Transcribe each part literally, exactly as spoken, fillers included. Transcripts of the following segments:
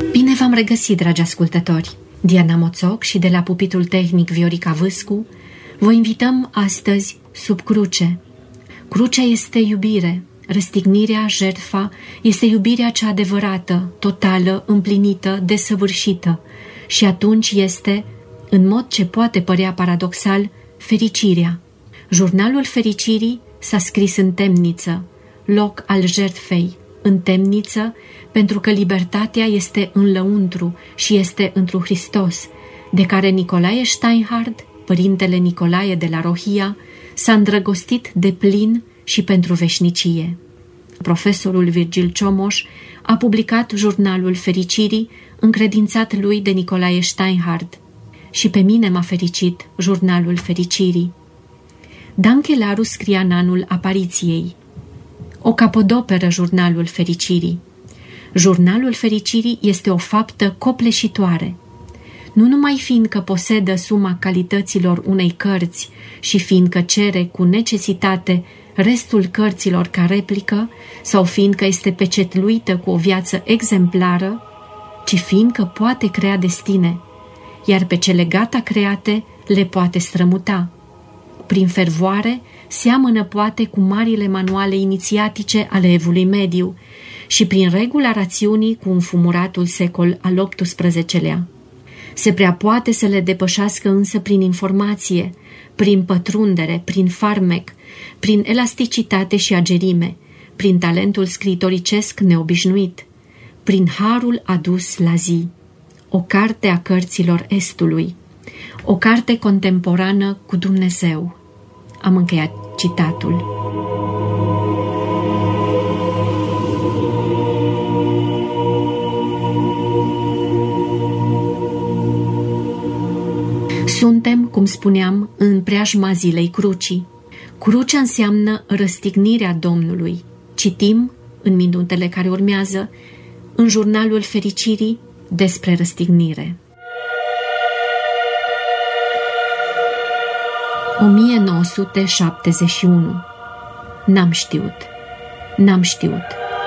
Bine v-am regăsit, dragi ascultători! Diana Moțoc și de la pupitul tehnic Viorica Vâscu vă invităm astăzi sub cruce. Crucea este iubire, răstignirea, jertfa, este iubirea cea adevărată, totală, împlinită, desăvârșită și atunci este, în mod ce poate părea paradoxal, fericirea. Jurnalul fericirii s-a scris în temniță, loc al jertfei, în temniță, pentru că libertatea este în lăuntru și este întru Hristos, de care Nicolae Steinhard, părintele Nicolae de la Rohia, s-a îndrăgostit de plin și pentru veșnicie. Profesorul Virgil Ciomoș a publicat Jurnalul fericirii, încredințat lui de Nicolae Steinhard. Și pe mine m-a fericit Jurnalul fericirii. Dan Chelaru scria în anul apariției. O capodoperă Jurnalul fericirii. Jurnalul fericirii este o faptă copleșitoare. Nu numai fiindcă posedă suma calităților unei cărți și fiindcă cere cu necesitate restul cărților ca replică sau fiindcă este pecetluită cu o viață exemplară, ci fiindcă poate crea destine, iar pe cele gata create le poate strămuta. Prin fervoare seamănă poate cu marile manuale inițiatice ale Evului Mediu și prin regula rațiunii cu înfumuratul secol al optsprezecelea. Se prea poate să le depășească însă prin informație, prin pătrundere, prin farmec, prin elasticitate și agerime, prin talentul scriitoricesc neobișnuit, prin harul adus la zi. O carte a cărților Estului, o carte contemporană cu Dumnezeu. Am încheiat citatul. Suntem, cum spuneam, în preajma zilei crucii. Crucea înseamnă răstignirea Domnului. Citim, în minutele care urmează, în Jurnalul fericirii, despre răstignire. o mie nouă sute șaptezeci și unu. N-am știut. N-am știut.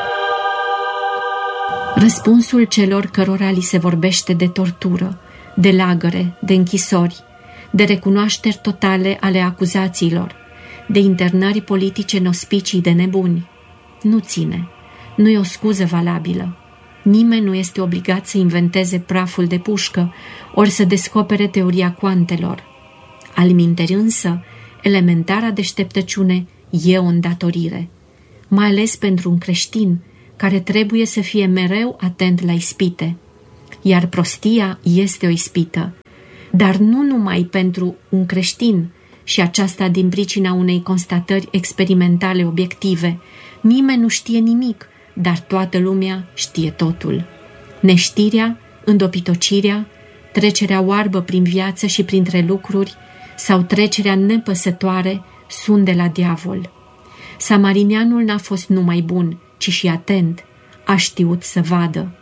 Răspunsul celor cărora li se vorbește de tortură, de lagăre, de închisori, de recunoașteri totale ale acuzațiilor, de internări politice în ospicii de nebuni, nu ține. Nu e o scuză valabilă. Nimeni nu este obligat să inventeze praful de pușcă ori să descopere teoria cuantelor. Alminteri însă, elementara deșteptăciune e o îndatorire, mai ales pentru un creștin care trebuie să fie mereu atent la ispite. Iar prostia este o ispită, dar nu numai pentru un creștin, și aceasta din pricina unei constatări experimentale obiective. Nimeni nu știe nimic, dar toată lumea știe totul. Neștirea, îndopitocirea, trecerea oarbă prin viață și printre lucruri sau trecerea nepăsătoare sunt de la diavol. Samarinianul n-a fost numai bun, ci și atent, a știut să vadă.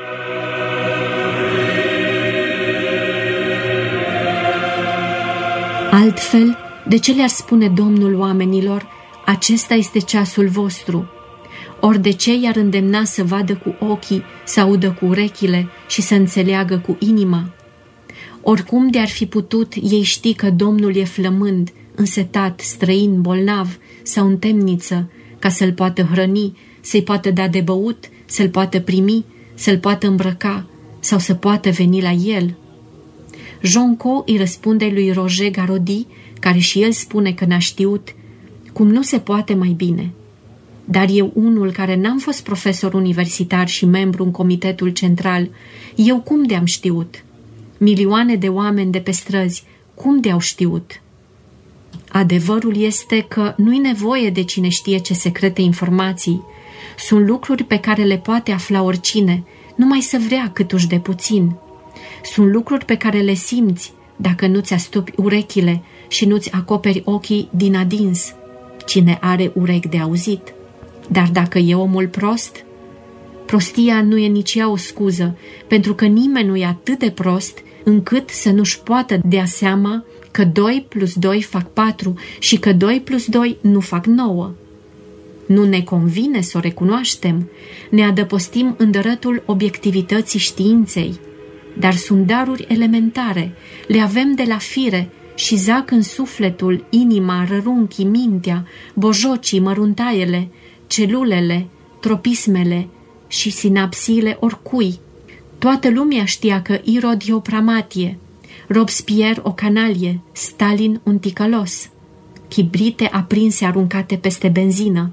Altfel, de ce le-ar spune Domnul oamenilor, acesta este ceasul vostru? Ori de ce i-ar îndemna să vadă cu ochii, să audă cu urechile și să înțeleagă cu inima? Oricum de-ar fi putut ei ști că Domnul e flămând, însetat, străin, bolnav sau în temniță, ca să-l poată hrăni, să-i poată da de băut, să-l poată primi, să-l poată îmbrăca sau să poată veni la el? Jonco îi răspunde lui Roger Garaudy, care și el spune că n-a știut, cum nu se poate mai bine. Dar eu, unul care n-am fost profesor universitar și membru în comitetul central, eu cum de-am știut? Milioane de oameni de pe străzi, cum de-au știut? Adevărul este că nu-i nevoie de cine știe ce secrete informații. Sunt lucruri pe care le poate afla oricine, numai să vrea câtuși de puțin. Sunt lucruri pe care le simți dacă nu-ți astupi urechile și nu-ți acoperi ochii din adins. Cine are urechi de auzit. Dar dacă e omul prost? Prostia nu e nici ea o scuză, pentru că nimeni nu e atât de prost încât să nu-și poată dea seama că doi plus doi fac patru și că doi plus doi nu fac nouă. Nu ne convine să o recunoaștem, ne adăpostim în dărătul obiectivității științei, dar sunt daruri elementare, le avem de la fire și zac în sufletul, inima, rărunchii, mintea, bojocii, măruntaiele, celulele, tropismele și sinapsiile oricui. Toată lumea știa că Irod e o pramatie, Robespierre o canalie, Stalin un ticălos, chibrite aprinse aruncate peste benzină.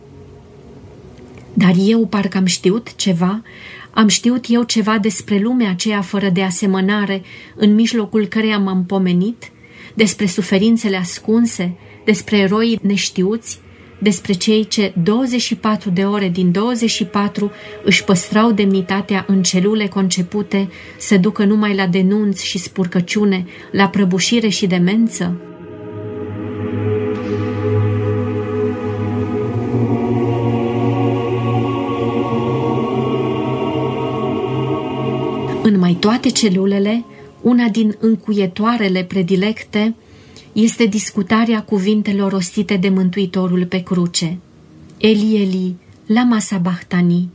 Dar eu parcă am știut ceva, am știut eu ceva despre lumea aceea fără de asemănare în mijlocul căreia m-am pomenit, despre suferințele ascunse, despre eroii neștiuți, despre cei ce douăzeci și patru de ore din douăzeci și patru își păstrau demnitatea în celule concepute să ducă numai la denunț și spurcăciune, la prăbușire și demență? În mai toate celulele, una din încuietoarele predilecte este discutarea cuvintelor rostite de Mântuitorul pe cruce. Eli, Eli, lama sabachthani.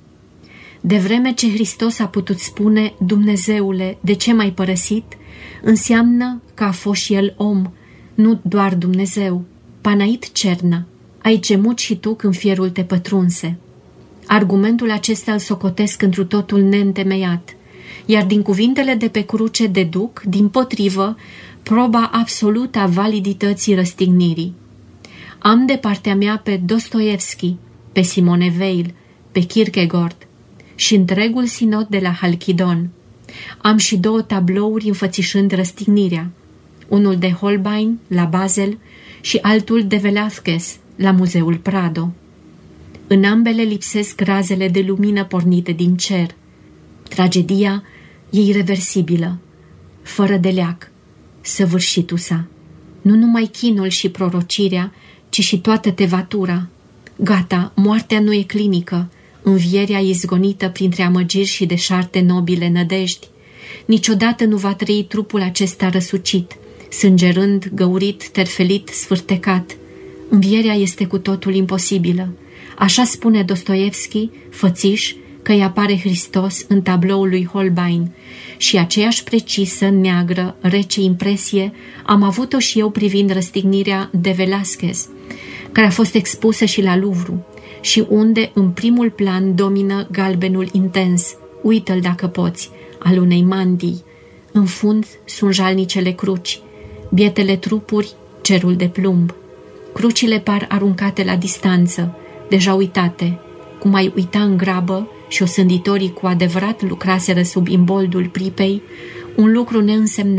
De vreme ce Hristos a putut spune, Dumnezeule, de ce m-ai părăsit, înseamnă că a fost și El om, nu doar Dumnezeu. Panait cerna, ai gemut și tu când fierul te pătrunse. Argumentul acesta îl socotesc întru totul neîntemeiat, iar din cuvintele de pe cruce deduc, dimpotrivă, proba absolută a validității răstignirii. Am de partea mea pe Dostoevski, pe Simone Weil, pe Kierkegaard și întregul sinod de la Halkidon. Am și două tablouri înfățișând răstignirea, unul de Holbein la Basel și altul de Velázquez la Muzeul Prado. În ambele lipsesc razele de lumină pornite din cer. Tragedia e irreversibilă, fără de leac, săvârșitul sa. Nu numai chinul și prorocirea, ci și toată tevatura. Gata, moartea nu e clinică, învierea e izgonită printre amăgiri și deșarte nobile nădejdi. Niciodată nu va trăi trupul acesta răsucit, sângerând, găurit, terfelit, sfârtecat. Învierea este cu totul imposibilă. Așa spune Dostoevski, fățiș, că îi apare Hristos în tabloul lui Holbein și aceeași precisă, neagră, rece impresie am avut-o și eu privind răstignirea de Velázquez, care a fost expusă și la Louvre și unde în primul plan domină galbenul intens, uită-l dacă poți, al unei mantii. În fund sunt jalnicele cruci, bietele trupuri, cerul de plumb. Crucile par aruncate la distanță, deja uitate, cum ai uita în grabă și osânditorii cu adevărat lucraseră sub imboldul pripei, un lucru neînsemnat